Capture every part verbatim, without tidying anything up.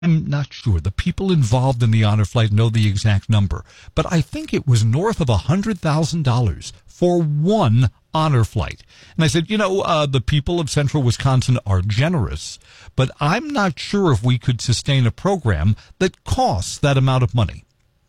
I'm not sure. The people involved in the honor flight know the exact number, but I think it was north of one hundred thousand dollars for one honor flight. And I said, you know, uh, the people of central Wisconsin are generous, but I'm not sure if we could sustain a program that costs that amount of money.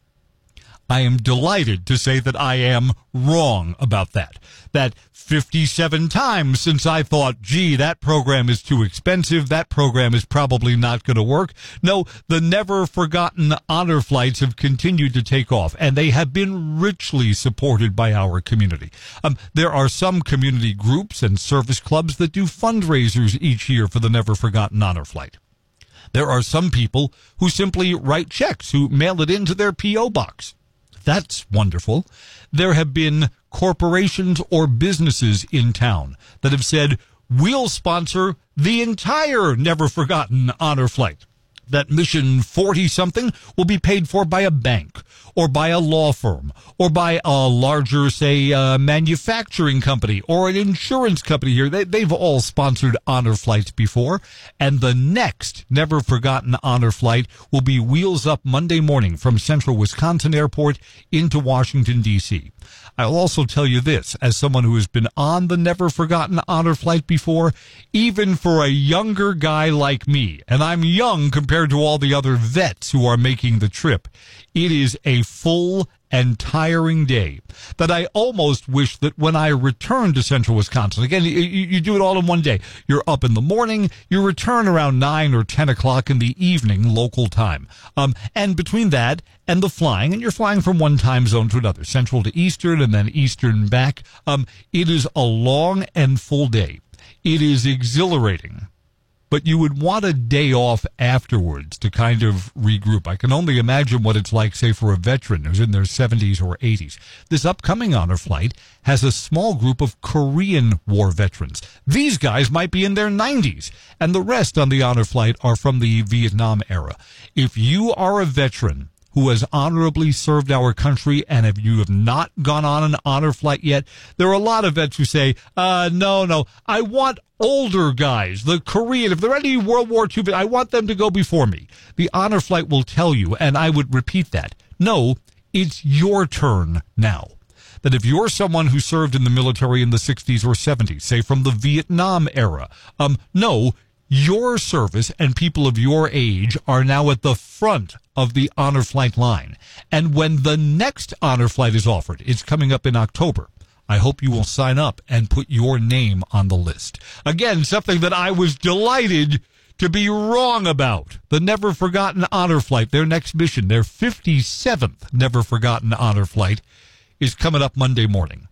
I am delighted to say that I am wrong about that. That fifty-seven times since I thought, gee, that program is too expensive, that program is probably not going to work. No, the never forgotten honor flights have continued to take off, and they have been richly supported by our community. Um, there are some community groups and service clubs that do fundraisers each year for the never forgotten honor flight. There are some people who simply write checks, who mail it into their P O box. That's wonderful. There have been corporations or businesses in town that have said, we'll sponsor the entire Never Forgotten honor flight. That mission forty-something will be paid for by a bank or by a law firm or by a larger, say, uh, manufacturing company or an insurance company here. They, they've all sponsored honor flights before. And the next Never Forgotten honor flight will be wheels up Monday morning from Central Wisconsin Airport into Washington, D C I'll also tell you this, as someone who has been on the Never Forgotten honor flight before, even for a younger guy like me, and I'm young compared to all the other vets who are making the trip, it is a full and tiring day that I almost wish that when I return to Central Wisconsin, again, you, you do it all in one day. You're up in the morning, you return around nine or ten o'clock in the evening local time. Um, and between that and the flying, and you're flying from one time zone to another, Central to Eastern and then Eastern back, um, it is a long and full day. It is exhilarating. But you would want a day off afterwards to kind of regroup. I can only imagine what it's like, say, for a veteran who's in their seventies or eighties. This upcoming honor flight has a small group of Korean War veterans. These guys might be in their nineties, and the rest on the honor flight are from the Vietnam era. If you are a veteran who has honorably served our country, and if you have not gone on an honor flight yet, there are a lot of vets who say, uh, no, no, I want older guys, the Korean, if they're any World War Two, I want them to go before me. The honor flight will tell you, and I would repeat that, no, it's your turn now. That if you're someone who served in the military in the sixties or seventies, say from the Vietnam era, um, no, your service and people of your age are now at the front of the honor flight line. And when the next honor flight is offered, it's coming up in October, I hope you will sign up and put your name on the list. Again, something that I was delighted to be wrong about. The Never Forgotten honor flight, their next mission, their fifty-seventh Never Forgotten honor flight, is coming up Monday morning.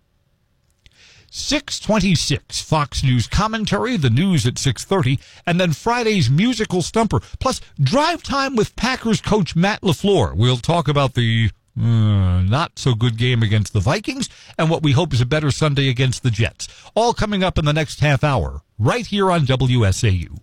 six twenty-six, Fox News commentary, the news at six thirty, and then Friday's musical stumper, plus drive time with Packers coach Matt LaFleur. We'll talk about the uh, not-so-good game against the Vikings and what we hope is a better Sunday against the Jets. All coming up in the next half hour, right here on W S A U.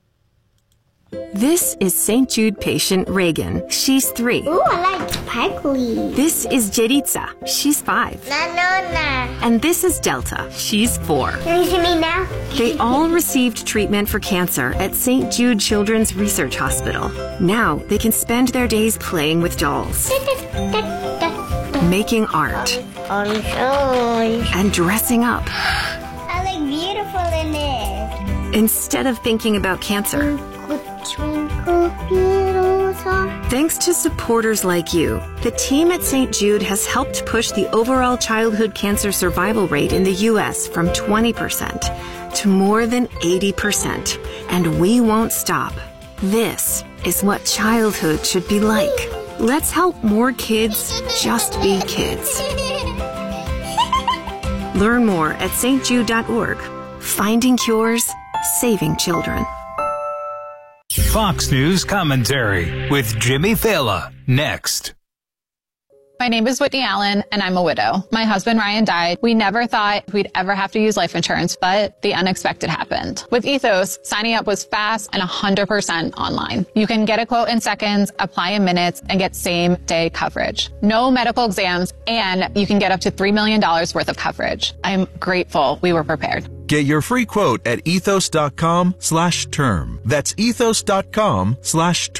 This is Saint Jude patient Reagan. She's three. Ooh, I like sparkly. This is Jeritza. She's five. Na, na, na. And this is Delta. She's four. Can you see me now? They all received treatment for cancer at Saint Jude Children's Research Hospital. Now they can spend their days playing with dolls, making art, and dressing up. I look beautiful in it. Instead of thinking about cancer. Thanks to supporters like you, the team at Saint Jude has helped push the overall childhood cancer survival rate in the U S from twenty percent to more than eighty percent. And we won't stop. This is what childhood should be like. Let's help more kids just be kids. Learn more at S T jude dot org. Finding cures, saving children. Fox News commentary with Jimmy Fallon next. My name is Whitney Allen, and I'm a widow. My husband, Ryan, died. We never thought we'd ever have to use life insurance, but the unexpected happened. With Ethos, signing up was fast and one hundred percent online. You can get a quote in seconds, apply in minutes, and get same-day coverage. No medical exams, and you can get up to three million dollars worth of coverage. I'm grateful we were prepared. Get your free quote at ethos.com slash term. That's ethos.com slash term.